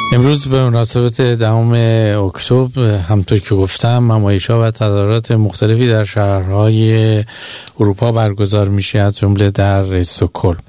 امروز به مناسبت 10 اکتبر همطور که گفتم نمایش‌ها و تظاهرات مختلفی در شهرهای اروپا برگزار میشه، از جمله در استکهلم.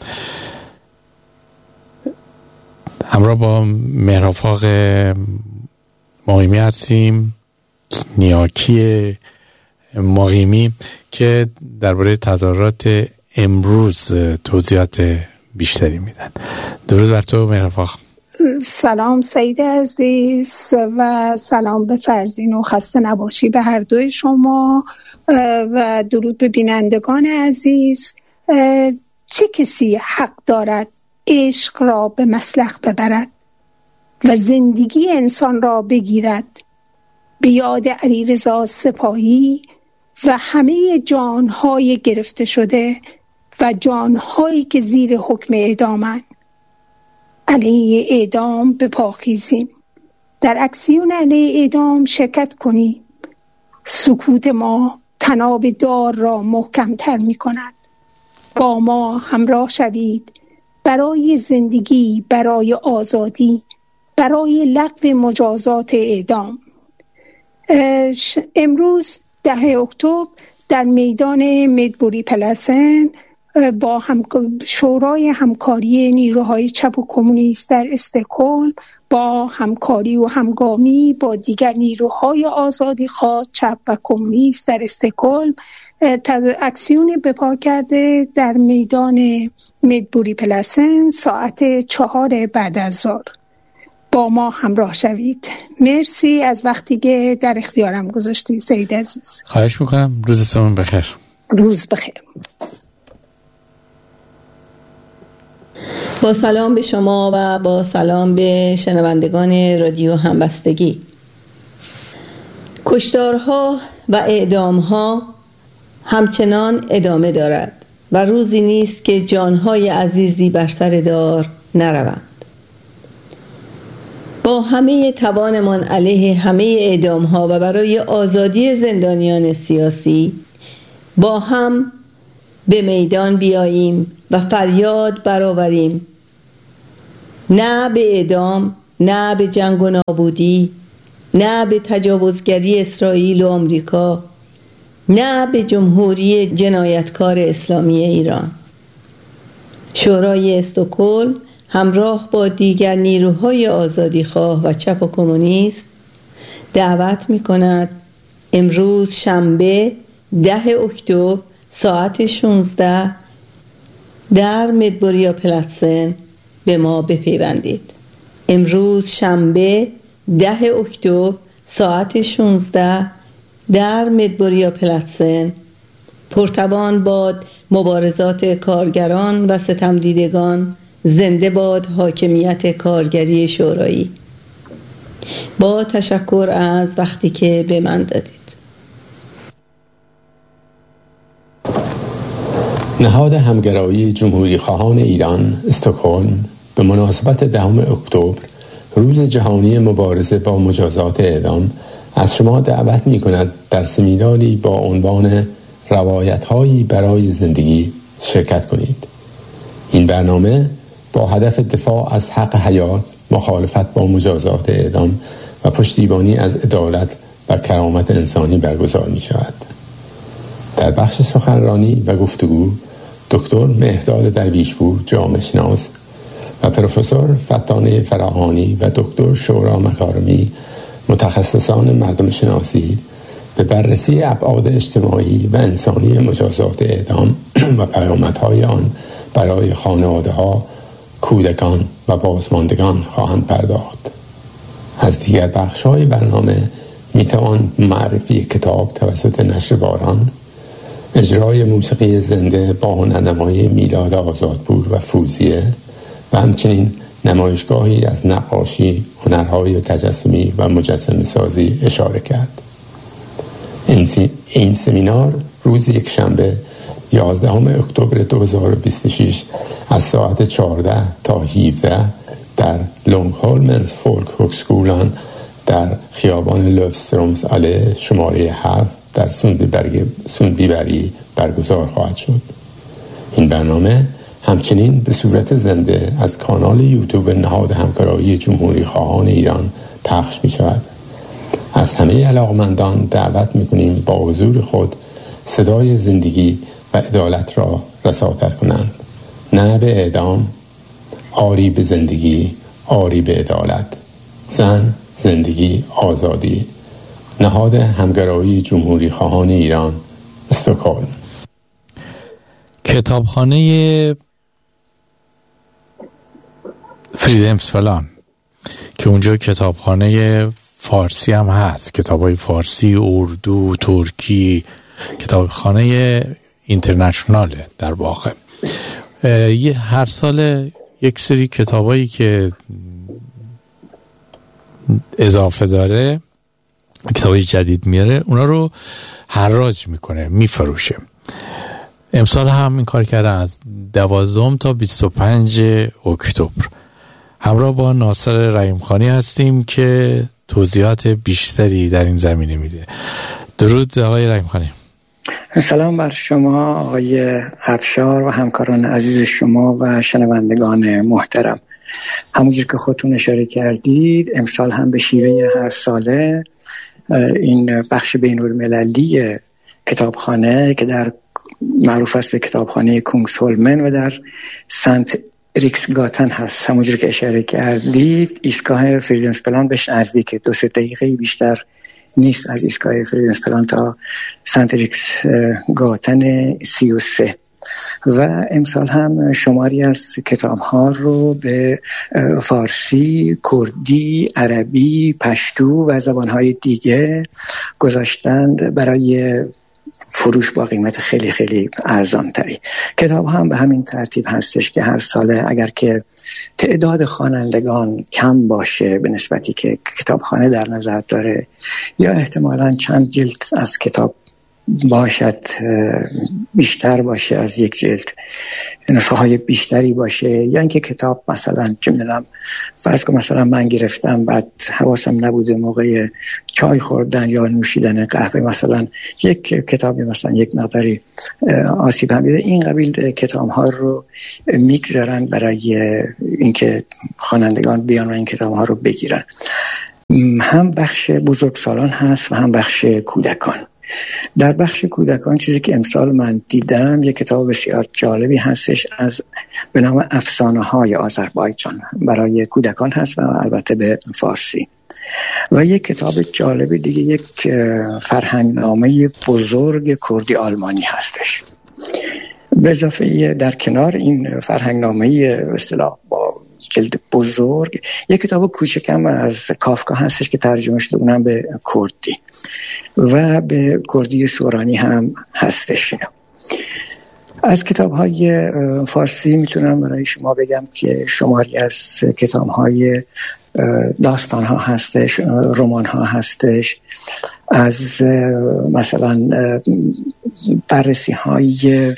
همراه با مهرافاق مقیمی هستیم، نیاکی مقیمی، که درباره تظاهرات امروز توضیحات بیشتری میدن. درود بر تو مهرافاق. سلام سعید عزیز و سلام به فرزین و خسته نباشی به هر دوی شما و درود به بینندگان عزیز. چه کسی حق دارد عشق را به مسلخ ببرد و زندگی انسان را بگیرد؟ به یاد علیرضا سپاهی و همه جانهای گرفته شده و جانهایی که زیر حکم اعدامند. علیه اعدام به پا خیزیم، در اکسیون علیه اعدام شرکت کنیم. سکوت ما تناب دار را محکم‌تر می کند. با ما همراه شوید برای زندگی، برای آزادی، برای لغو مجازات اعدام. امروز 10 اکتبر در میدان مدبوری پلسن با شورای همکاری نیروهای چپ و کمونیست در استکهلم با همکاری و همگامی با دیگر نیروهای آزادیخواه چپ و کمونیست در استکهلم اکسیون به پا کرده در میدان مدبوری پلسن ساعت 4 بعد از ظهر. با ما همراه شوید. مرسی از وقتی که در اختیارم گذاشتی سعید عزیز. خواهش میکنم. روزتون بخیر. روز بخیر. با سلام به شما و با سلام به شنوندگان رادیو همبستگی. کشتارها و اعدامها همچنان ادامه دارد و روزی نیست که جانهای عزیزی بر سر دار نروند. با همه توانمان علیه همه اعدامها و برای آزادی زندانیان سیاسی با هم به میدان بیاییم و فریاد برآوریم: نه به اعدام، نه به جنگ و نابودی، نه به تجاوزگری اسرائیل و آمریکا، نه به جمهوری جنایتکار اسلامی ایران. شورای استکهلم همراه با دیگر نیروهای آزادیخواه و چپ و کمونیست دعوت می‌کند امروز شنبه 10 اکتبر ساعت 16 در مدبوریا پلاتسن به ما بپیوندید. امروز شنبه 10 اکتبر ساعت 16 در مدبوریا پلاتسن. پرتوان باد مبارزات کارگران و ستمدیدگان، زنده باد حاکمیت کارگری شورایی. با تشکر از وقتی که به من دادید. نهاد همگرایی جمهوری خواهان ایران استکهلم به مناسبت 10 اکتبر روز جهانی مبارزه با مجازات اعدام از شما دعوت می کند در سمیناری با عنوان روایت‌هایی برای زندگی شرکت کنید. این برنامه با هدف دفاع از حق حیات، مخالفت با مجازات اعدام و پشتیبانی از عدالت و کرامت انسانی برگزار می شود. در بخش سخنرانی و گفتگو دکتر مهرداد درویشپور جامعه شناس و پروفسور فتانه فراهانی و دکتر شورا مکارمی متخصصان مردم شناسی به بررسی ابعاد اجتماعی و انسانی مجازات اعدام و پیامدهای آن برای خانواده‌ها، کودکان و بازماندگان خواهند پرداخت. از دیگر بخش‌های برنامه میتوان معرفی کتاب توسط نشر باران، اجرای موسیقی زنده با هنرنمای میلاد آزادپور و فوزیه و همچنین نمایشگاهی از نقاشی، هنرهای تجسمی و مجسمه سازی اشاره کرد. این سمینار روز یکشنبه 11 اکتبر 2026 از ساعت 14 تا 17 در لونگهولمنز فولک هوکسکولان در خیابان لوفسترومز آله شماره 7 در سونبیبری برگزار خواهد شد. این برنامه همچنین به صورت زنده از کانال یوتیوب نهاد همکاری جمهوری خواهان ایران پخش می شود. از همه علاقمندان دعوت می کنیم با حضور خود صدای زندگی و عدالت را رساتر کنند. نه به اعدام، آری به زندگی، آری به عدالت. زن، زندگی، آزادی. نهاد همگرایی جمهوری خواهان ایران، استکهلم. کتابخانه فریدمسفلان که اونجا کتابخانه فارسی هم هست، کتابای فارسی، اردو، ترکی، کتابخانه اینترنشناله در واقع. هر سال یک سری کتابایی که اضافه داره، کتابای جدید میاره، اونا رو حراج میکنه، میفروشه. امسال هم این کار کرده از 12 تا 25 اکتبر. همراه با ناصر رحیمخانی هستیم که توضیحات بیشتری در این زمینه میده. درود آقای رحیمخانی. سلام بر شما آقای افشار و همکاران عزیز شما و شنوندگان محترم. همونجور که خودتون اشاره کردید، امسال هم به شیوه هر ساله این بخش بین‌المللی کتابخانه که در معروف است به کتابخانه کونگسهولمن و در سنت ریکسگاتن هست، همونجور که اشاره کردید ایستگاه فریدمسفلان بهش نزدیکه، 2-3 دقیقه بیشتر نیست از ایستگاه فریدمسفلان تا سنت ریکسگاتن 33. و امسال هم شماری از کتاب ها رو به فارسی، کردی، عربی، پشتو و زبان های دیگه گذاشتند برای فروش با قیمت خیلی خیلی ارزان تری. کتاب هم به همین ترتیب هستش که هر ساله اگر که تعداد خوانندگان کم باشه به نسبتی که کتابخانه در نظر داره، یا احتمالاً چند جلد از کتاب باشد بیشتر باشه از یک جلد، نسخه های بیشتری باشه، یا اینکه کتاب مثلا چه می‌دونم فرض کن مثلا من گرفتم بعد حواسم نبوده موقع چای خوردن یا نوشیدن قهوه مثلا یک کتابی مثلا یک مقداری آسیب هم دیده، این قبیل کتاب ها رو میگذارن برای اینکه خوانندگان بیان و این کتاب ها رو بگیرن. هم بخش بزرگسالان هست و هم بخش کودکان. در بخش کودکان چیزی که امسال من دیدم یک کتاب بسیار جالبی هستش به نام افسانه های آذربایجان، برای کودکان هست و البته به فارسی. و یک کتاب جالب دیگه یک فرهنگنامه بزرگ کردی آلمانی هستش. به اضافه در کنار این فرهنگنامه اصطلاح با جلد بزرگ یک کتاب کوچکم از کافکا هستش که ترجمه شده، اونم به کردی و به کردی سورانی هم هستش. از کتاب‌های فارسی میتونم برای شما بگم که شماری از کتاب‌های داستان‌ها هستش، رمان‌ها هستش، از مثلا بررسی‌های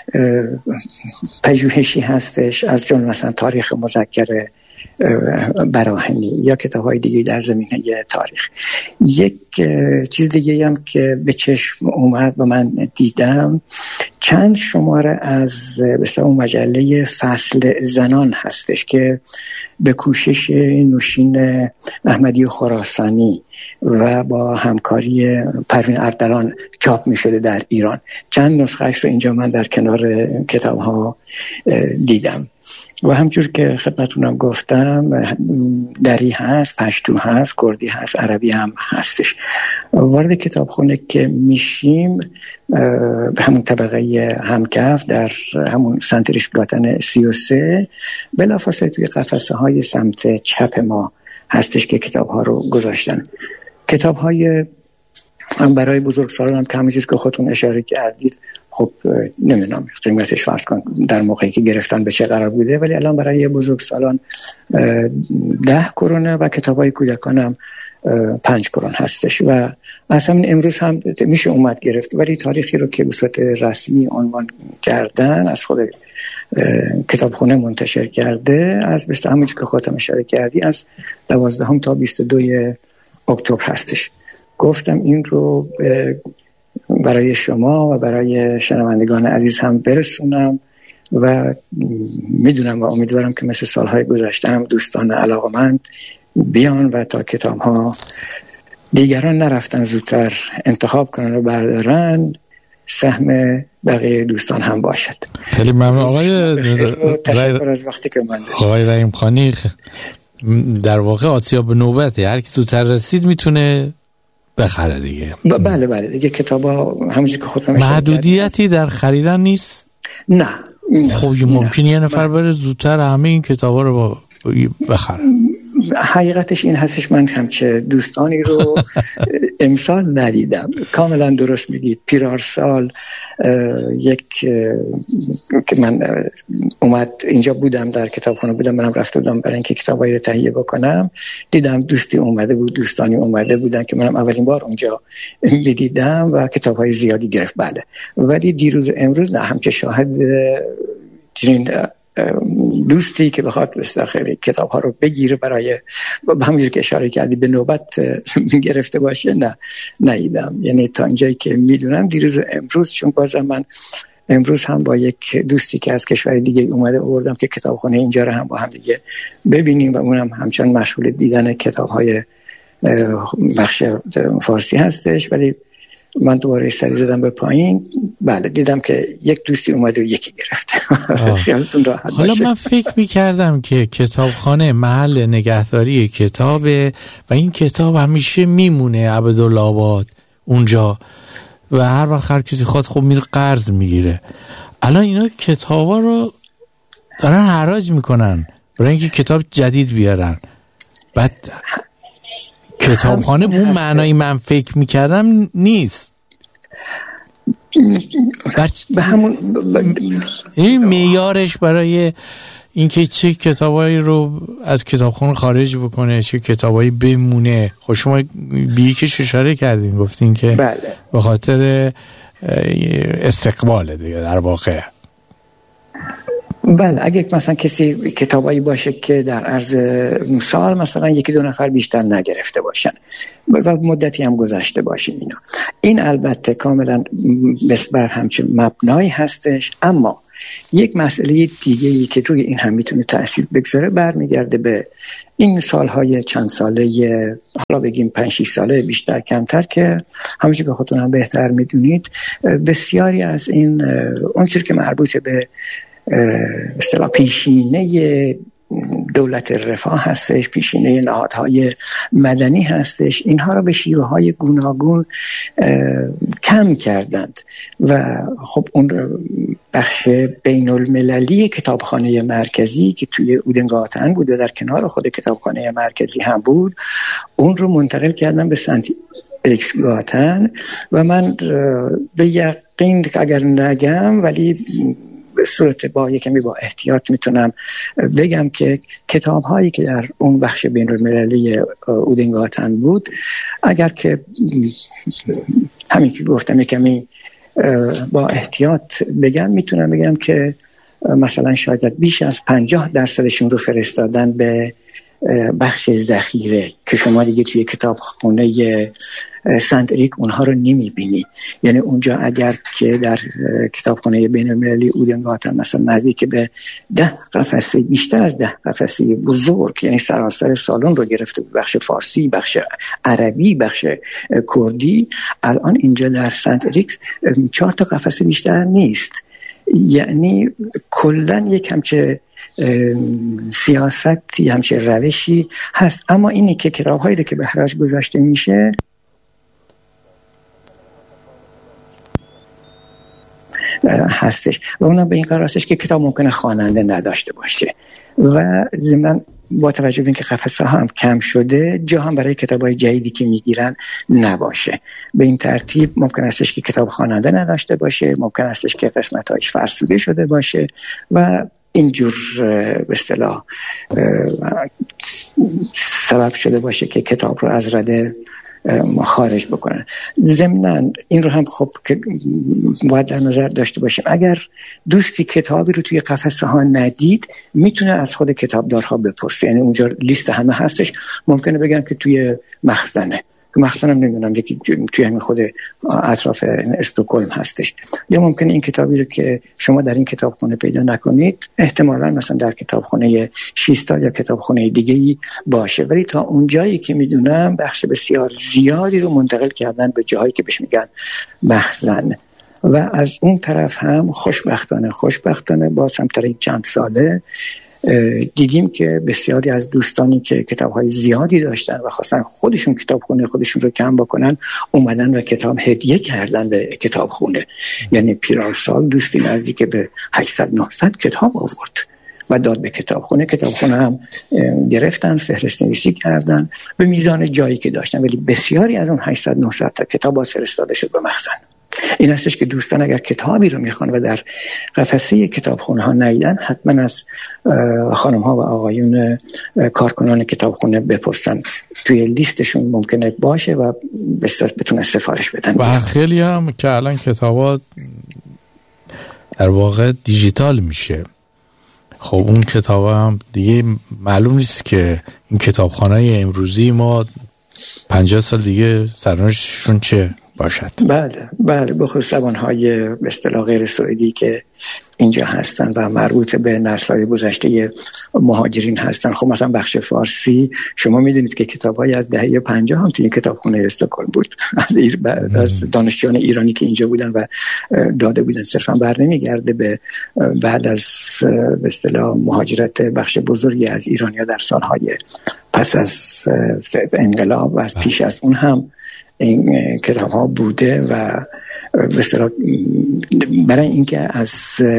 پژوهشی هستش، از جمله مثلا تاریخ مذکر براهنی یا کتاب‌های دیگه در زمینه تاریخ. یک چیز دیگه هم که به چشم اومد و من دیدم، چند شماره از مثلا اون مجله فصل زنان هستش که به کوشش نوشین احمدی خراسانی و با همکاری پروین اردلان چاپ می شده در ایران. چند نسخهش رو اینجا من در کنار کتاب ها دیدم و همچور که خدمتونم گفتم دری هست، پشتو هست، کردی هست، عربی هم هستش. وارد کتابخونه که میشیم به همون طبقه همکف در همون سنت ریکسگاتن 33 بلافاصله توی قفسه های سمت چپ ما هستش که کتاب ها رو گذاشتن. کتاب های هم برای بزرگسالان هم که همون چیز که خودتون اشاره کردید، خب نمیدونم قیمتش فرض کن در موقعی که گرفتن به چه قرار بوده، ولی الان برای بزرگسالان 10 کرونه و کتابای کودکان هم 5 کرون هستش و اصلا امروز هم میشه اومد گرفت، ولی تاریخی رو که به صورت رسمی عنوان کردن از خود کتابخونه منتشر کرده از بس همونجور که خودم اشاره کردی از 12 تا 22 اکتبر هستش. گفتم این رو برای شما و برای شنوندگان عزیز هم برسونم و میدونم و امیدوارم که مثل سالهای گذشته هم دوستان علاقمند بیان و تا کتاب ها دیگران نرفتن زودتر انتخاب کنن و بردارن، سهم بقیه دوستان هم باشد. خیلی ممنون آقای تشکر از وقتی که من دارید. آقای رحیم خانی، در واقع آسیاب نوبته، هر کی زودتر رسید میتونه بخره دیگه. بله دیگه کتابا همونجوری که خودم محدودیتی در خریدن نیست؟ نه. خب ممکنه یه نفر بره زودتر همه این کتابا رو بخره. حقیقتش این هستش، من همچه دوستانی رو امسال ندیدم. کاملا درست میگید. پیرارسال یک که من اومد اینجا بودم، در کتابخانه بودم، منم رفته بودم برای اینکه کتابایی رو تهیه بکنم، دیدم دوستی اومده بود، دوستانی اومده بودن که منم اولین بار اونجا میدیدم و کتابهای زیادی گرفت. بله، ولی دیروز امروز نه همچه شاهد دوستی که بخواد خیلی کتاب ها رو بگیره برای همونجور که اشاره کردی به نوبت گرفته باشه، نه ندیدم. یعنی تا اینجایی که میدونم دیروز امروز، چون بازم من امروز هم با یک دوستی که از کشور دیگه اومده آوردم که کتابخونه اینجا رو هم با هم دیگه ببینیم و اونم همچنان مشغول دیدن کتاب های بخش فارسی هستش، ولی من دوباره سری زدم به پایین. بله دیدم که یک دوستی اومده و یکی گرفته. خیالتون راحت حالا باشه. من فکر میکردم که کتابخانه محل نگهداری کتابه و این کتاب همیشه میمونه عبدالآباد اونجا و هر وقت هر کسی خواست خب میره قرض میگیره. الان اینا کتابا رو دارن حراج میکنن برای اینکه کتاب جدید بیارن. بعد کتابخانه به اون معنای من فکر میکردم نیست. به همون این معیارش برای اینکه چه کتابایی رو از کتابخانه خارج بکنه چه کتابایی بمونه. خب شما بیکش اشاره کردین، گفتین که بله به خاطر استقبال دیگه در واقع. بله، اگه مثلا کسی کتابایی باشه که در عرض سال مثلا یکی دو نفر بیشتر نگرفته باشن و مدتی هم گذشته باشه اینا، این البته کاملا بر همچین مبنایی هستش. اما یک مسئله دیگه‌ای که روی این هم میتونه تأثیر بگذاره برمیگرده به این سالهای چند ساله، حالا بگیم 5-6 ساله بیشتر کمتر، که همونجوری که خودتون هم بهتر میدونید بسیاری از این اون چیزی که مربوط به اصطلاح پیشینه دولت رفاه هستش، پیشینه نهادهای مدنی هستش، اینها رو به شیوه های گوناگون کم کردند و خب اون بخش بین المللی کتابخانه مرکزی که توی اودنگاتن بود و در کنار خود کتابخانه مرکزی هم بود، اون رو منتقل کردن به سنت الیکسگاتن و من به یقین که اگر نگم ولی به صورت با یکمی با احتیاط میتونم بگم که کتاب هایی که در اون بخش بین المللی اودنگاتن بود، اگر که همین که گفتم یکمی با احتیاط بگم، میتونم بگم که مثلا شاید بیش از 50% رو فرستادن به بخش ذخیره که شما دیگه توی کتابخونه سنت اریک اونها رو نمیبینید. یعنی اونجا اگر که در کتابخانه بین المللی اودنگاتن مثلا نزدیک به 10 قفسه، بیشتر از 10 قفسه بزرگ، یعنی سراسر سالن رو گرفته بود، بخش فارسی، بخش عربی، بخش کردی، الان اینجا در سنت اریک 4 تا قفسه بیشتر نیست. یعنی کلن یک همچه سیاستی، همچه روشی هست. اما اینی که کتاب‌هایی رو که به حراج گذاشته میشه هستش و اونم به این قرار هستش که کتاب ممکنه خواننده نداشته باشه و ضمن با توجه به اینکه قفسه ها هم کم شده، جا هم برای کتاب‌های جدیدی که میگیرن نباشه. به این ترتیب ممکن استش که کتاب خواننده نداشته باشه، ممکن استش که قسمت‌هاش فرسوده شده باشه و اینجور به اصطلاح سبب شده باشه که کتاب رو از رده خارج بکنن. ضمناً این رو هم خب که باید در نظر داشته باشیم، اگر دوستی کتابی رو توی قفسه ها ندید میتونه از خود کتابدارها بپرسه. یعنی اونجا لیست همه هستش، ممکنه بگم که توی مخزنه که مثلا نمیدونم یکی توی همین خود اطراف استکهلم هستش. یا ممکنه این کتابی رو که شما در این کتابخونه پیدا نکنید احتمالاً مثلا در کتابخونه شیستا یا کتابخونه دیگه‌ای باشه، ولی تا اون جایی که میدونم بخش بسیار زیادی رو منتقل کردن به جاهایی که بهش میگن مخزن. و از اون طرف هم خوشبختانه باز هم تا این چند ساله دیدیم که بسیاری از دوستانی که کتاب‌های زیادی داشتن و خواستن خودشون کتابخونه خودشون رو کم بکنن اومدن و کتاب هدیه کردن به کتابخونه. یعنی پیرارسال دوستی نزدیک به 800-900 کتاب آورد و داد به کتابخونه هم گرفتن، فهرست نویسی کردن به میزان جایی که داشتن، ولی بسیاری از اون 800-900 تا کتاب با فرستاده شد به مخزن. این هستش که دوستان اگر کتابی رو میخوان و در قفسه کتابخونه ها نیدن حتما از خانم ها و آقایون کارکنان کتابخونه بپرسن، توی لیستشون ممکنه باشه و بتونن سفارش بدن. و خیلی هم که الان کتابات در واقع دیجیتال میشه، خب اون کتاب هم دیگه معلوم نیست که این کتابخانه امروزی ما 50 سال دیگه سرنوشتشون چه باشد. بله بخصوص زبان‌های به اصطلاح غیر سوئدی که اینجا هستن و مربوط به نسل‌های گذشته مهاجرین هستن. خب مثلا بخش فارسی شما میدونید که کتاب‌های از دهه 50 هم توی کتابخونه استکهلم بود از دانشجویان ایرانی که اینجا بودن و داده بودن. صرفا بر نمیگرده به بعد از به اصطلاح مهاجرت بخش بزرگی از ایرانی‌ها در سال‌های پس از انقلاب و پیش از اون هم این کتاب ها بوده و به اصطلاح برای اینکه از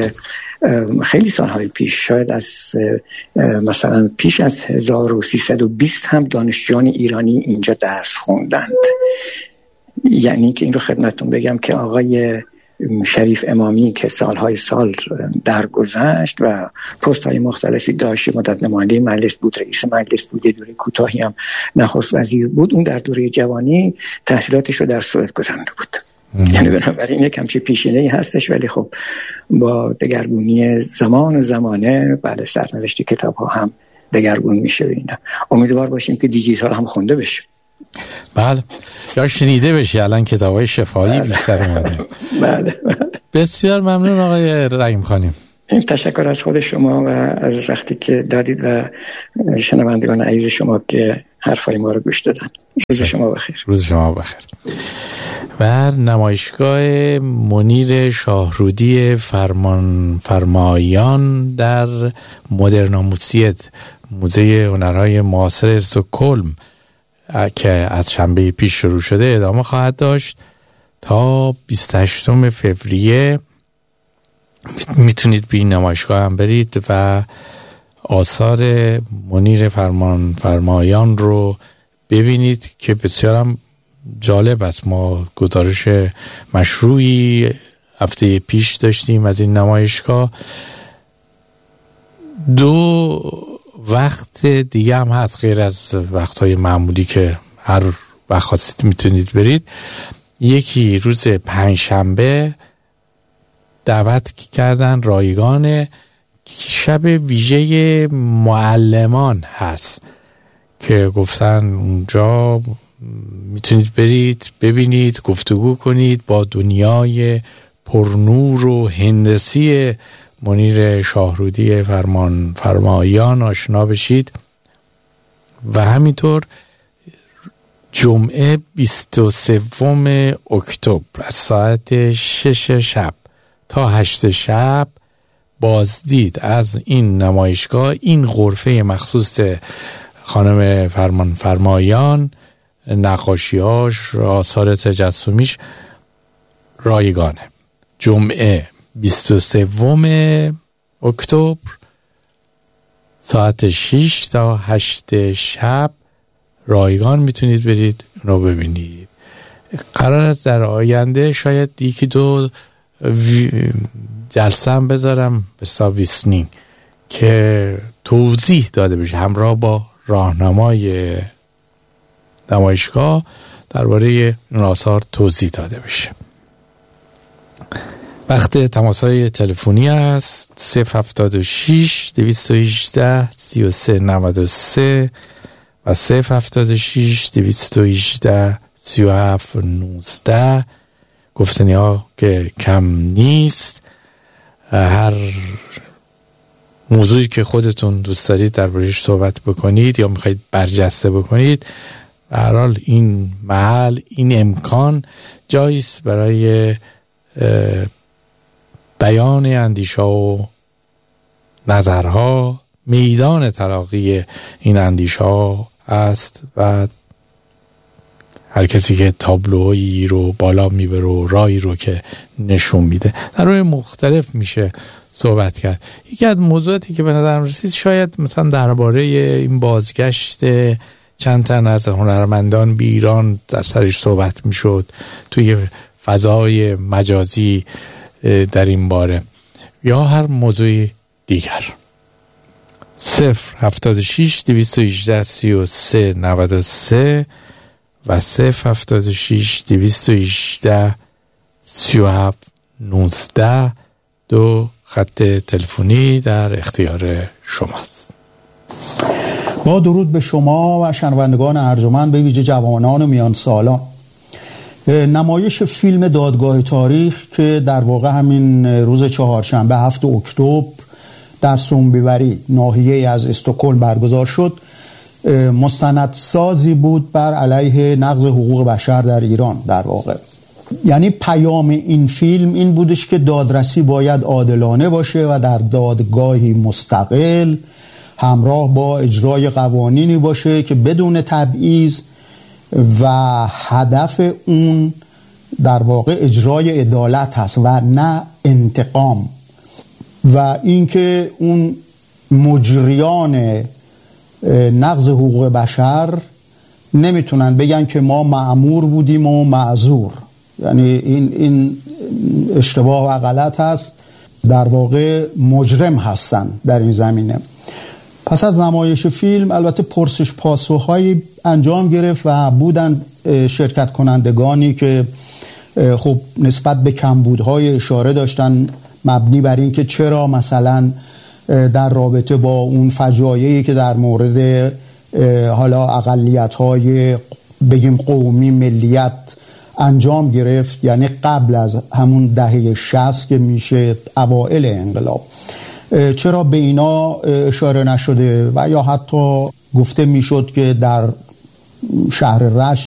خیلی سالهای پیش، شاید از مثلا پیش از 1320 هم دانشجویان ایرانی اینجا درس خوندند. یعنی که این رو خدمتتون بگم که آقای شریف امامی که سالهای سال درگذشت و پست های مختلفی داشت، مدت نماینده مجلس بود، رئیس مجلس بود، دوره کوتاهی هم نخست وزیر بود، اون در دوره جوانی تحصیلاتش رو در سوئد گذرانده بود. یعنی بنابراین یک همچین پیشینه‌ای هستش، ولی خب با دگرگونی زمان و زمانه بعد سرنوشت کتاب ها هم دگرگون میشه. اینا امیدوار باشیم که دیجیتال هم خونده بشه. بله، یا شنیده بشه. الان کتاب‌های شفاهی بیشتر اومده. بله. بسیار ممنون آقای رحیم خانم. تشکر از خود شما و از وقتی که دادید و شنوندگان عزیز شما که حرفای ما رو گوش دادن. روز شما بخیر. روز شما بخیر. و نمایشگاه منیر شاهرودی فرمایان در مدرناموسیت، موزه هنرهای معاصر استکهلم که از شنبه پیش شروع شده ادامه خواهد داشت تا 28 فوریه. میتونید به این نمایشگاه هم برید و آثار منیر فرمایان رو ببینید که بسیار هم جالب است. ما گزارش مشروعی هفته پیش داشتیم از این نمایشگاه. 2 وقت دیگه هم هست غیر از وقتهای معمولی که هر وقت خواستید میتونید برید. یکی روز 5 شنبه دعوت کردن رایگان شب ویژه معلمان هست که گفتن اونجا میتونید برید ببینید، گفتگو کنید، با دنیای پرنور و هندسی منیر شاهرودی فرمایان آشنا بشید. و همینطور جمعه 23 اکتبر از ساعت 6 شب تا 8 شب بازدید از این نمایشگاه، این غرفه مخصوص خانم فرمایان، نقاشیاش، آثار تجسمیش رایگانه. جمعه 23 اکتبر ساعت 6 تا 8 شب رایگان میتونید برید اونو ببینید. قرار است در آینده شاید 1-2 جلسه هم بذارم به ویسنینگ که توضیح داده بشه همراه با راهنمای نمایشگاه درباره اون آثار توضیح داده بشه. وقت تماس‌های تلفنی است 076 218 3393 و 076 218 3719 گفتنی ها که کم نیست. هر موضوعی که خودتون دوست دارید درباره‌اش صحبت بکنید یا میخواید برجسته بکنید، به هر حال این محل، این امکان جاییست برای بیان اندیشه و نظرها. میدان تلاقی این اندیشه ها است و هر کسی که تابلویی رو بالا میبره و رایی رو که نشون میده در روی مختلف میشه صحبت کرد. یکی از موضوعاتی که به نظرم رسید شاید مثلا درباره این بازگشت چند تن از هنرمندان به ایران در سرش صحبت میشد توی فضای مجازی در این باره یا هر موضوع دیگر. 076 218 33 93 و 076 218 37 19 دو خط تلفنی در اختیار شماست. با درود به شما و شنوندگان ارجمند، به ویژه جوانان و میان سالان. نمایش فیلم دادگاه تاریخ که در واقع همین روز چهارشنبه 7 اکتبر در سومبیوری ناحیه از استکهلم برگزار شد، مستندسازی بود بر علیه نقض حقوق بشر در ایران. در واقع یعنی پیام این فیلم این بودش که دادرسی باید عادلانه باشه و در دادگاهی مستقل همراه با اجرای قوانینی باشه که بدون تبعیض و هدف اون در واقع اجرای عدالت هست و نه انتقام، و اینکه اون مجریان نقض حقوق بشر نمیتونن بگن که ما مأمور بودیم و معذور. یعنی این اشتباه و غلط هست، در واقع مجرم هستن در این زمینه. پس از نمایش فیلم البته پرسش پاسخ‌هایی انجام گرفت و بودن شرکت کنندگانی که خب نسبت به کمبودهای اشاره داشتن مبنی بر این که چرا مثلا در رابطه با اون فجایعی که در مورد حالا اقلیت‌های بگیم قومی ملیت انجام گرفت، یعنی قبل از همون دهه 60 که میشه اوائل انقلاب، چرا به اینا اشاره نشده و یا حتی گفته میشد که در شهر رشت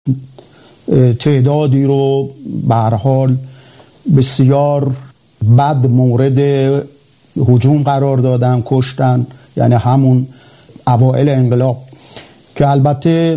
تعدادی رو به هر حال بسیار بد مورد هجوم قرار دادن، کشتن، یعنی همون اوائل انقلاب. که البته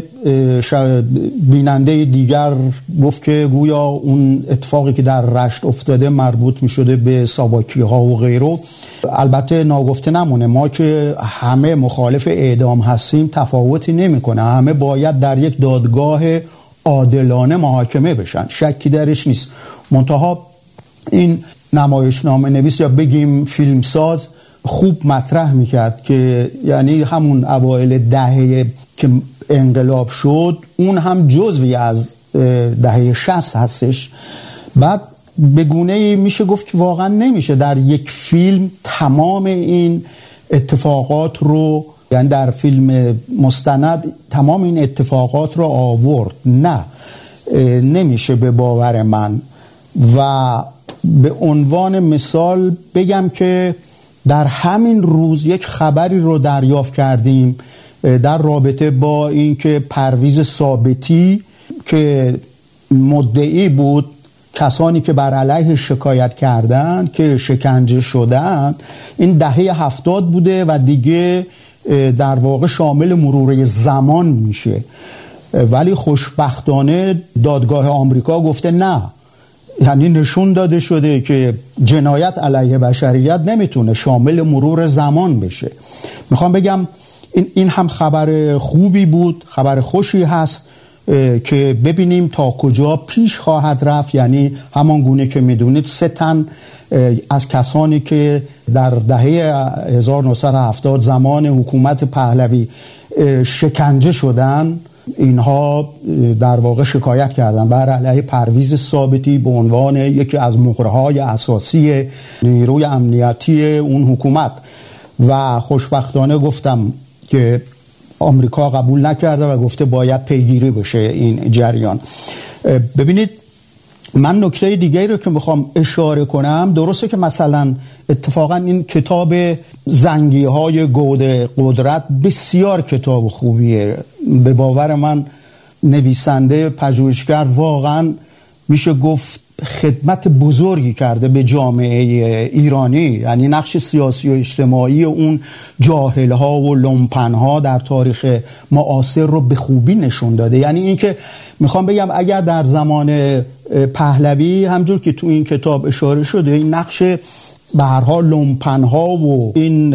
بیننده دیگر گفت که گویا اون اتفاقی که در رشت افتاده مربوط می شده به ساواکی ها و غیره. البته ناگفته نمونه ما که همه مخالف اعدام هستیم تفاوتی نمی کنه، همه باید در یک دادگاه عادلانه محاکمه بشن، شکی درش نیست. منتها این نمایشنامه نویس یا بگیم فیلمساز خوب مطرح میکرد که یعنی همون اوایل دهه که انقلاب شد اون هم جزوی از دهه 60 هستش. بعد به گونه‌ای میشه گفت که واقعا نمیشه در یک فیلم تمام این اتفاقات رو، یعنی در فیلم مستند تمام این اتفاقات رو آورد، نه نمیشه به باور من. و به عنوان مثال بگم که در همین روز یک خبری رو دریافت کردیم در رابطه با اینکه پرویز ثابتی که مدعی بود کسانی که بر علیه شکایت کردن که شکنجه شدن این دهه 70 بوده و دیگه در واقع شامل مرور زمان میشه، ولی خوشبختانه دادگاه آمریکا گفته نه، یعنی نشون داده شده که جنایت علیه بشریت نمیتونه شامل مرور زمان بشه. میخوام بگم این هم خبر خوبی بود، خبر خوشی هست که ببینیم تا کجا پیش خواهد رفت. یعنی همان گونه که میدونید 3 تن از کسانی که در دهه 1970 زمان حکومت پهلوی شکنجه شدن، اینها در واقع شکایت کردن بر علیه پرویز ثابتی به عنوان یکی از مهره‌های اساسی نیروی امنیتی اون حکومت. و خوشبختانه گفتم که آمریکا قبول نکرده و گفته باید پیگیری بشه این جریان. ببینید من نکته دیگه رو که میخوام اشاره کنم، درسته که مثلا اتفاقا این کتاب زنگی های گود قدرت بسیار کتاب خوبیه، به باور من نویسنده پژوهشگر واقعا میشه گفت خدمت بزرگی کرده به جامعه ایرانی، یعنی نقش سیاسی و اجتماعی اون جاهل‌ها و لومپن‌ها در تاریخ معاصر رو به خوبی نشون داده. یعنی این که میخوام بگم اگر در زمان پهلوی همجور که تو این کتاب اشاره شده این نقش به هر حال لومپن‌ها و این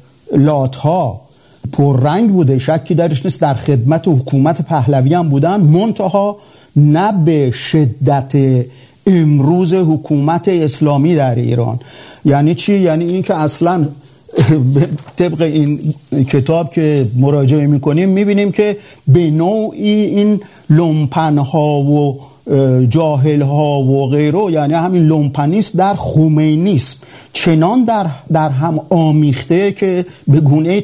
لات‌ها پررنگ بوده، شکی درش نیست، در خدمت حکومت پهلوی هم بودن، منتها نه به شدت امروز حکومت اسلامی در ایران. یعنی چی؟ یعنی این که اصلا طبق این کتاب که مراجعه میکنیم میبینیم که به نوعی این لومپنها و جاهلها و غیره، یعنی همین لومپنیسم در خمینیسم چنان در هم آمیخته که به گونه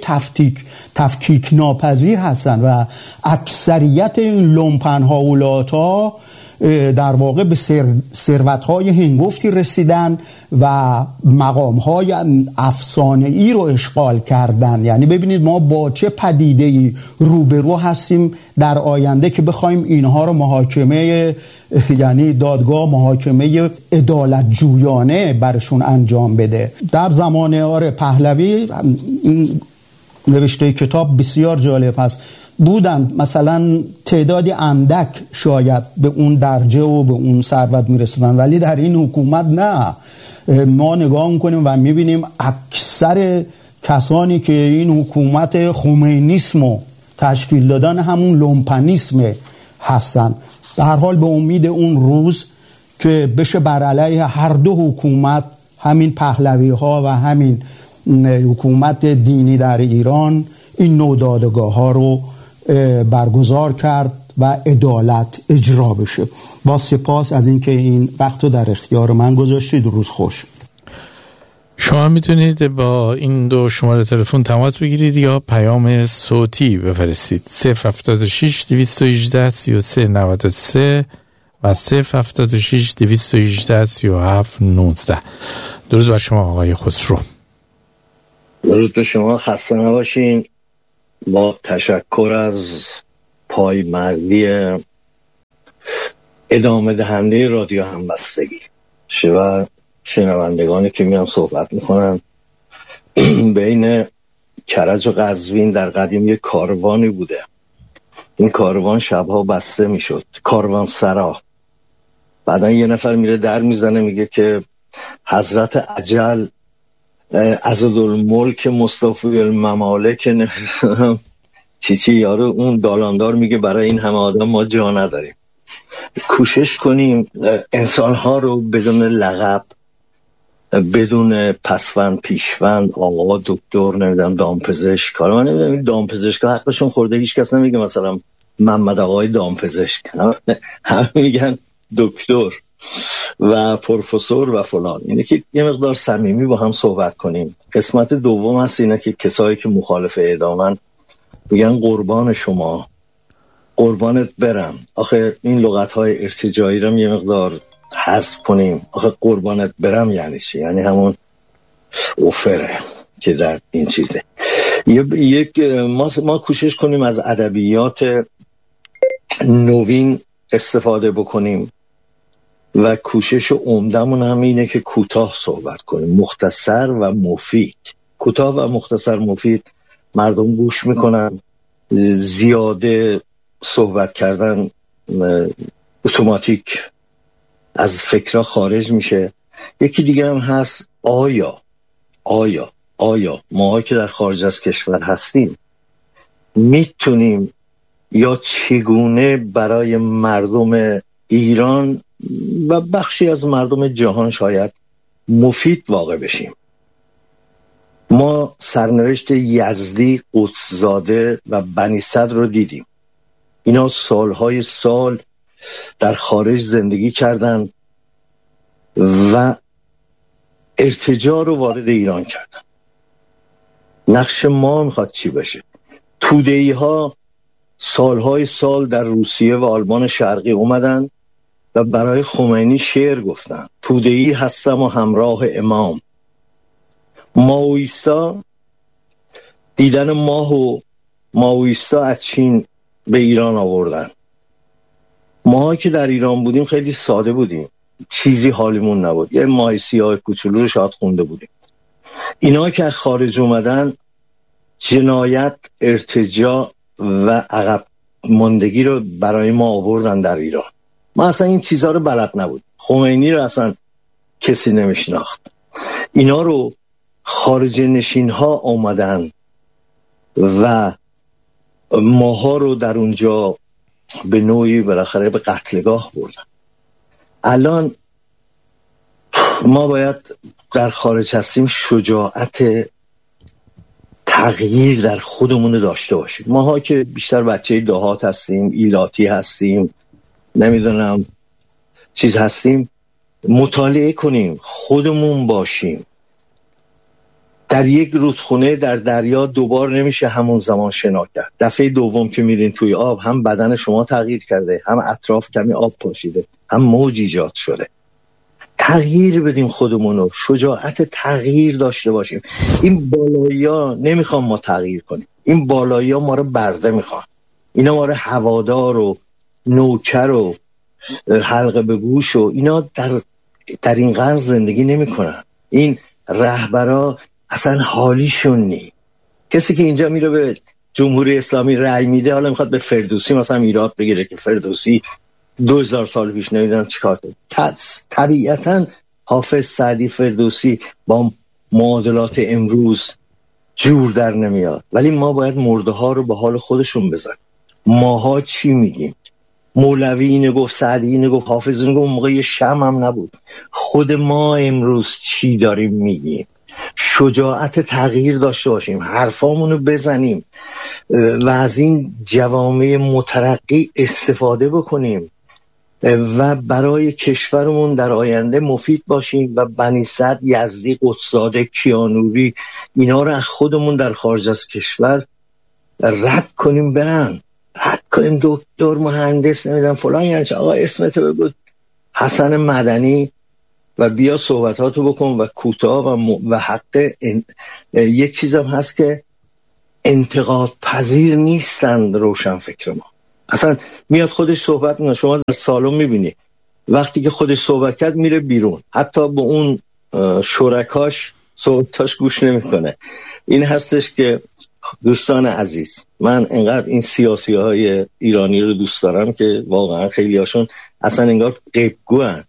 تفکیک ناپذیر هستن و اکثریت این لومپنها و لاتا در واقع به ثروت‌های هنگفتی رسیدن و مقام‌های افسانه‌ای رو اشغال کردن. یعنی ببینید ما با چه پدیده‌ای روبرو هستیم در آینده که بخوایم اینها رو محاکمه، یعنی دادگاه محاکمه عدالت جویانه برشون انجام بده. در زمان پهلوی این نوشته کتاب بسیار جالب هست، بودند مثلا تعدادی اندک شاید به اون درجه و به اون ثروت میرسیدن، ولی در این حکومت نه. ما نگاه میکنیم و میبینیم اکثر کسانی که این حکومت خمینیسمو تشکیل دادن همون لومپنیسم هستن. در هر حال به امید اون روز که بشه بر علیه هر دو حکومت، همین پهلوی ها و همین حکومت دینی در ایران، این نوع دادگاه ها رو برگزار کرد و عدالت اجرا بشه. با سپاس از اینکه این وقت رو در اختیار من گذاشتید. روز خوش. شما میتونید با این دو شماره تلفن تماس بگیرید یا پیام صوتی بفرستید 076 218 3393 و 076 218 3719. درود بر شما آقای خسرو. درود به شما، خسته نباشین. با تشکر از پایمردی ادامه دهنده رادیو همبستگی و شنوندگانی که میان صحبت میکنن. بین کرج و قزوین در قدیم یک کاروانی بوده. این کاروان شبها بسته میشد، کاروان سرا. بعدا یه نفر میره در میزنه میگه که حضرت عجل عزدالملک مصطفی الممالک چی یارو اون دالاندار میگه برای این همه آدم ما جا نداریم. کوشش کنیم انسانها رو بدون لقب، بدون پسوند پیشوند، آقا دکتر، نمیدونم دامپزشک، کار من نمیدونم این دامپزشک حقشون خورده، هیچ کس نمیگه مثلا محمد آقای دامپزشک، همه میگن دکتر و پروفسور و فلان. اینه که یه مقدار صمیمی با هم صحبت کنیم. قسمت دوم هست اینه که کسایی که مخالف اعدامن میگن قربان شما، قربانت برم. آخه این لغت‌های ارتجاعی رو یه مقدار حذف کنیم. آخه قربانت برم یعنی چی؟ یعنی همون اوفره که در این چیزه. ما کوشش کنیم از ادبیات نوین استفاده بکنیم و کوشش عمدمون هم اینه که کوتاه صحبت کنیم، مختصر و مفید. کوتاه و مختصر مفید مردم گوش میکنن. زیاده صحبت کردن اتوماتیک از فکرها خارج میشه. یکی دیگه هم هست، آیا ما که در خارج از کشور هستیم میتونیم یا چگونه برای مردم ایران و بخشی از مردم جهان شاید مفید واقع بشیم. ما سرنوشت یزدی، قدسزاده و بنی صدر رو دیدیم. اینا سالهای سال در خارج زندگی کردن و ارتجاع رو وارد ایران کردن. نقش ما میخواد چی بشه؟ توده‌ای ها سالهای سال در روسیه و آلمان شرقی اومدن و برای خمینی شعر گفتن. توده‌ای هستم و همراه امام. مائویستا دیدن ماه و مائویستا از چین به ایران آوردن. ما که در ایران بودیم خیلی ساده بودیم، چیزی حالیمون نبود، یه ماه سیاه کوچولو رو شاید خونده بودیم. اینا که خارج اومدن جنایت، ارتجاع و عقب ماندگی رو برای ما آوردن در ایران. ما اصلا این چیزها رو بلد نبود. خمینی رو اصلا کسی نمیشناخت. اینا رو خارج نشین ها آمدن و ماها رو در اونجا به نوعی بالاخره به قتلگاه بردن. الان ما باید در خارج هستیم شجاعت تغییر در خودمون داشته باشیم. ماها که بیشتر بچه دهات هستیم، ایلاتی هستیم، نمیدونم چیز هستیم، مطالعه کنیم، خودمون باشیم. در یک رودخونه در دریا دوبار نمیشه همون زمان شنا کرد. دفعه دوم که میرین توی آب هم بدن شما تغییر کرده، هم اطراف کمی آب پاشیده، هم موج ایجاد شده. تغییر بدیم خودمونو، شجاعت تغییر داشته باشیم. این بالایی‌ها نمیخوام ما تغییر کنیم، این بالایی‌ها ما رو برده میخوان. اینا ما رو هوادار و نوکر و حلقه به گوش و اینا در این قرن زندگی نمیکنن. این رهبرا اصلا حالیشون نی. کسی که اینجا میره به جمهوری اسلامی رأی میده حالا میخواد به فردوسی مثلا ایراد بگیره که فردوسی 2000 سال پیش نمیدونم چیکار کرد. طبیعتا حافظ، سعدی، فردوسی با معادلات امروز جور در نمیاد، ولی ما باید مرده ها رو به حال خودشون بذاریم. ماها چی میگیم؟ مولوی اینو گفت، سعدی اینو گفت، حافظ اینو گفت، اون موقع یه شمع هم نبود. خود ما امروز چی داریم میگیم؟ شجاعت تغییر داشته باشیم، حرفامونو بزنیم و از این جوامع مترقی استفاده بکنیم و برای کشورمون در آینده مفید باشیم و بنی صدر، یزدی، قدسزاده، کیانوری اینا رو از خودمون در خارج از کشور رد کنیم، برن رد کنیم. دکتر، مهندس، نمیدونم فلان، یعنی آقا اسمتو بگو حسن مدنی و بیا صحبتاتو بکن و کوتاه و حق. یک چیزم هست که انتقاد پذیر نیستند روشن فکر ما. اصلا میاد خودش صحبت میکنه، شما در سالن میبینی وقتی که خودش صحبت کرد میره بیرون، حتی به اون شرکاش صحبتاش گوش نمیکنه. این هستش که دوستان عزیز، من انقدر این سیاسی های ایرانی رو دوست دارم که واقعا خیلی هاشون اصلا انگار غیبگو هن.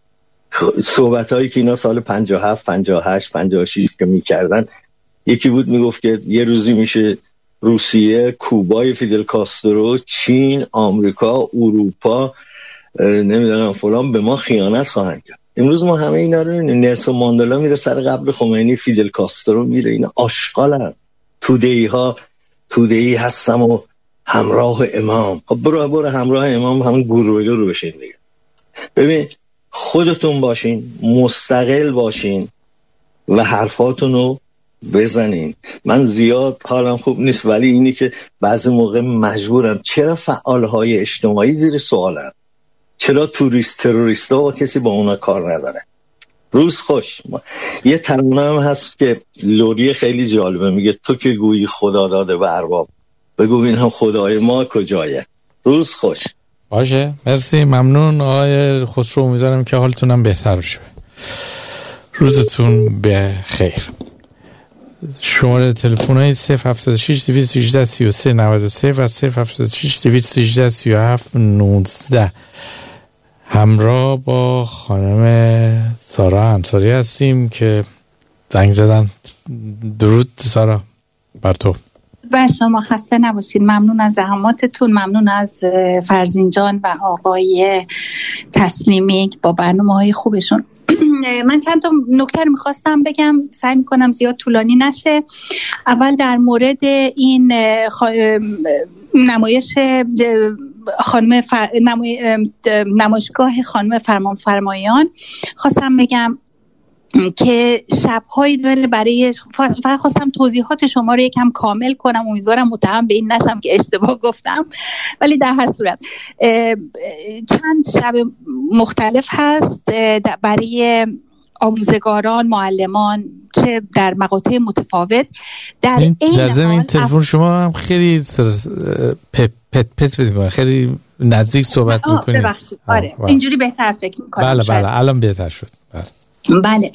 صحبت هایی که اینا سال 57 58 56 که میکردن، یکی بود میگفت که یه روزی میشه روسیه، کوبای فیدل کاسترو، چین، آمریکا، اروپا، نمیدونم فلان به ما خیانت خواهند کرد. امروز ما همه اینا رو می‌بینیم. نلسون ماندلا میره سر قبر خمینی، فیدل کاسترو میره، اینا آشغالن. توده‌ای هستم و همراه امام. خب برو همراه امام همون گروه رو بشین دیگه. ببین خودتون باشین، مستقل باشین و حرفاتونو بزنین. من زیاد حالم خوب نیست، ولی اینی که بعضی موقع مجبورم. چرا فعالهای اجتماعی زیر سوالن؟ چرا تروریستا و کسی با اونا کار نداره؟ روز خوش. یه ترانه هم هست که لوری خیلی جالبه، میگه تو که گویی خدا داده و ارباب، بگو این هم خدای ما کجایه. روز خوش. باشه، مرسی، ممنون آقای خسرو. امیدوارم که حالتونم بهتر بشه. روزتون به خیر. شماره تلفن های 076 218 33 93 و 076 218 37 19 همراه با خانم سارا انصاری هستیم که زنگ زدن. درود سارا بر تو. بر شما، خسته نباشید. ممنون از زحماتتون، ممنون از فرزین جان و آقای تسلیمی با برنامه‌های خوبشون. من چند تا نکته رو میخواستم بگم، سعی میکنم زیاد طولانی نشه. اول در مورد این نمایش نمایشگاه خانم فرمانفرمایان خواستم بگم که شبهایی داره برای فقط خواستم توضیحات شما رو یکم کامل کنم، امیدوارم متهم به این نشم که اشتباه گفتم، ولی در هر صورت چند شب مختلف هست برای آموزگاران، معلمان، چه در مقاطع متفاوت. در ضمن تلفن شما هم خیلی پت میکنه، خیلی نزدیک صحبت میکنید. ببخشید آره اینجوری بهتر فکر میکنم. بله الان بهتر شد. بله.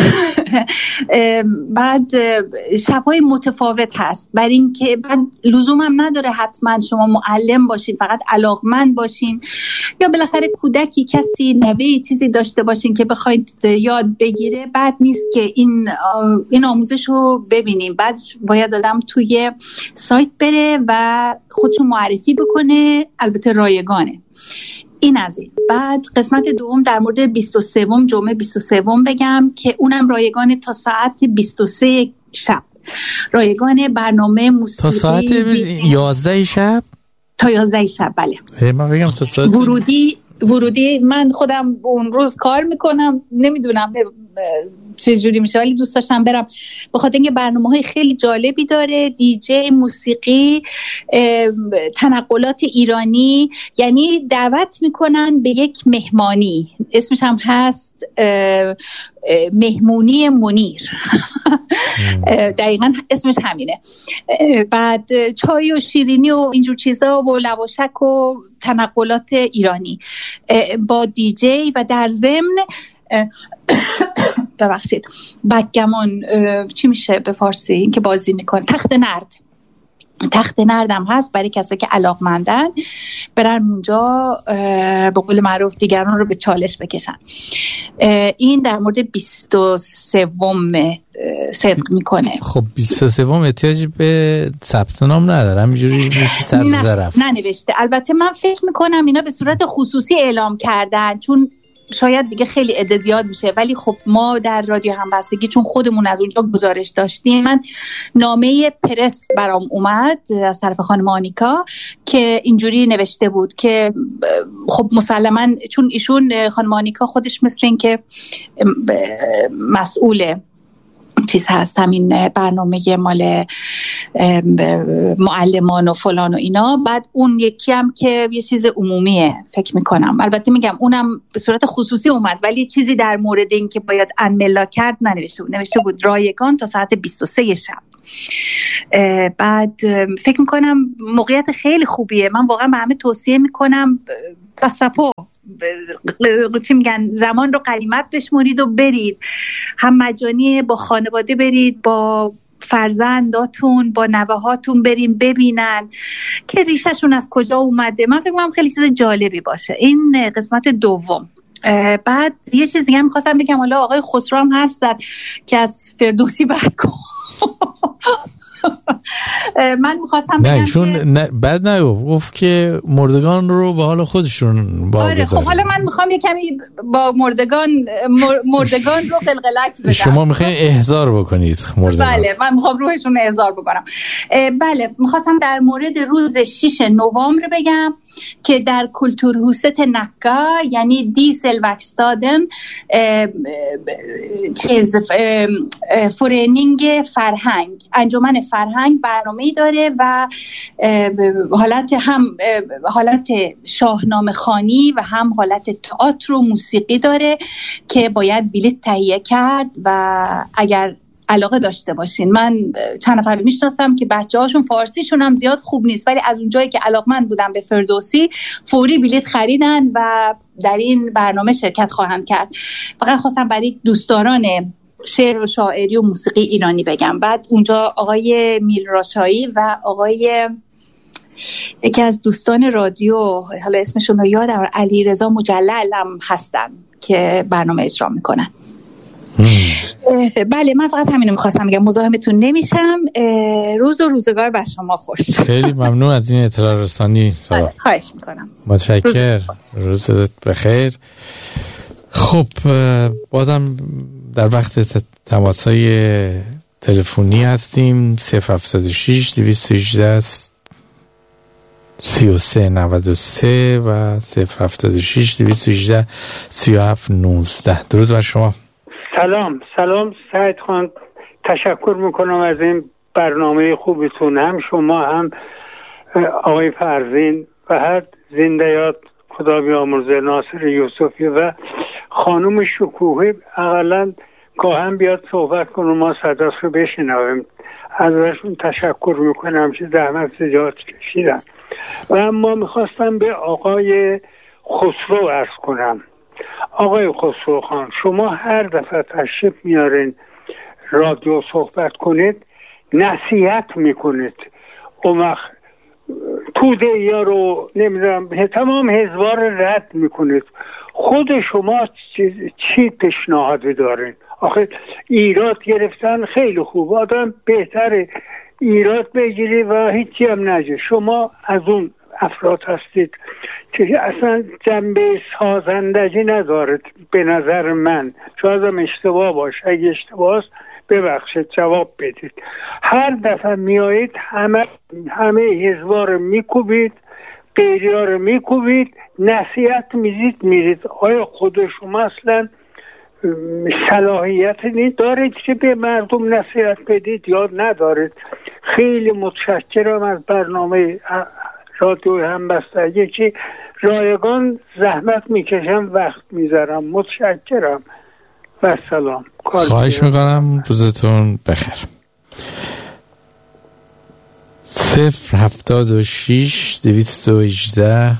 بعد شب‌های متفاوت هست، برای اینکه بعد لزوم هم نداره حتما شما معلم باشین، فقط علاقمند باشین یا بالاخره کودکی، کسی، نوه‌ای چیزی داشته باشین که بخواید یاد بگیره. بعد نیست که این آموزش رو ببینیم، بعد باید آدم توی سایت بره و خودشو معرفی بکنه، البته رایگانه. این از این. بعد قسمت دوم در مورد 23 جمعه 23 بگم که اونم رایگان تا ساعت 23 شب، رایگان برنامه موسیقی تا ساعت 11 شب تا 11 شب. بله من بگم تا ساعت ورودی من خودم اون روز کار میکنم، نمیدونم چه جوری میشه، ولی دوست داشتم برم به خاطر اینکه برنامه‌های خیلی جالبی داره، دیجی، موسیقی، تنقلات ایرانی، یعنی دعوت میکنن به یک مهمانی، اسمش هم هست مهمونی منیر. دقیقاً اسمش همینه. بعد چای و شیرینی و اینجور چیزا و لواشک و تنقلات ایرانی با دیجی و در ضمن ببخشید بکگمان، چی میشه به فارسی این که بازی میکنه، تخت نرد هم هست برای کسایی که علاقمندن برن اونجا به قول معروف دیگران رو به چالش بکشن. این در مورد 23 صدق میکنه. خب 23 احتیاجی به ثبت نام نداره، همینجوری ننوشته. البته من فکر میکنم اینا به صورت خصوصی اعلام کردن، چون شاید دیگه خیلی عده زیاد میشه، ولی خب ما در رادیو همبستگی چون خودمون از اونجا گزارش داشتیم، من نامه پرس برام اومد از طرف خانم آنیکا که اینجوری نوشته بود که خب مسلماً چون ایشون خانم آنیکا خودش مثل این که مسئول چیز هست، همین برنامه مال معلمان و فلان و اینا، بعد اون یکی هم که یه چیز عمومیه فکر میکنم، البته میگم اونم به صورت خصوصی اومد ولی چیزی در مورد این که باید انملا کرد نوشته بود رایگان تا ساعت 23 شب. بعد فکر میکنم موقعیت خیلی خوبیه، من واقعا به همه توصیه میکنم بسپو چی میگن زمان رو غنیمت بشمرید و برید، هم مجانی با خانواده برید، با فرزنداتون، با نوهاتون بریم ببینن که ریشهشون از کجا اومده. من فکر می‌کنم خیلی چیز جالبی باشه. این قسمت دوم. بعد یه چیز دیگه می‌خواستم بگم، حالا آقای خسرو هم حرف زد که از فردوسی بعد من می‌خواستم بگم نه بعد نگفت که مردگان رو به حال خودشون آره خب حالا من میخوام یه کمی با مردگان رو قلقلک بدم. شما میخواین احضار بکنید مردگان؟ بله من میخوام روحشون احضار بکنم. بله میخواستم در مورد روز 6 نوامبر بگم که در کلتورهوست نکا یعنی دیسل وکستادن چیز فورنینگ فرهنگ، انجمن فرهنگ برنامه‌ای داره و حالت شاهنامه خوانی و هم حالت تئاتر و موسیقی داره که باید بلیط تهیه کرد و اگر علاقه داشته باشین. من چند نفر میشناسم که بچه‌هاشون فارسیشون هم زیاد خوب نیست ولی از اونجایی که علاقمند بودن به فردوسی فوری بلیط خریدن و در این برنامه شرکت خواهند کرد. فقط خواستم برای دوستداران شعر و شاعری و موسیقی ایرانی بگم. بعد اونجا آقای میرراشایی و آقای یکی از دوستان رادیو حالا اسمشون رو یادم علیرضا مجلل هم هستن که برنامه اجرا میکنن. بله من فقط همینو میخواستم بگم، مزاحمتون نمیشم. روز و روزگار بر شما خوش. خیلی ممنون از این اطلاع رسانی. خواهش میکنم. متشکرم. روزت بخیر. خب بازم در وقت تماس‌های تلفنی هستیم. 076 218 3393 و 076 218 3719. درود بر شما. سلام سعید خان، تشکر میکنم از این برنامه خوبتون، هم شما هم آقای فرزین و هر زنده یاد خدا بیامرزه ناصر یوسفی و خانم شکوهی اقلا گاهم بیاد صحبت کنم ما صداش رو بشنویم. ازشون تشکر میکنم که زحمت زیاد کشیدن. و اما میخواستم به آقای خسرو عرض کنم. آقای خسرو خان، شما هر دفعه تشریف میارین رادیو صحبت کنید نصیحت میکنید، اون وقت توده یا رو نمیدونم تمام حزبار رد میکنید. خود شما چی پیشنهادی دارین؟ آخه ایراد گرفتن خیلی خوب، آدم بهتره ایراد بگیری و هیچی هم نجه. شما از اون افراد هستید که اصلا جنبه سازندگی ندارد به نظر من. شاید هم اشتباه باشه، اگه اشتباه است ببخشید جواب بدید. هر دفعه میایید همه حزبا رو میکوبید، غیریا رو میکوبید، نصیحت میرید. آیا خود شما اصلا صلاحیت دارید که به مردم نصیحت بدید یا ندارید؟ خیلی متشکرم از برنامه رادیو همبستگی که رایگان زحمت میکشم، وقت میذارم. متشکرم و سلام. خواهش میکنم، روزتون بخیر. 076 218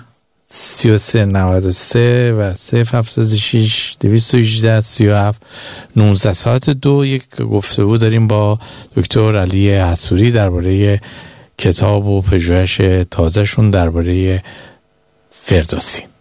3393 و 076 218 37 19. ساعت 2 یک گفتگو داریم با دکتر علی حصوری درباره کتاب و پژوهش تازهشون درباره فردوسی.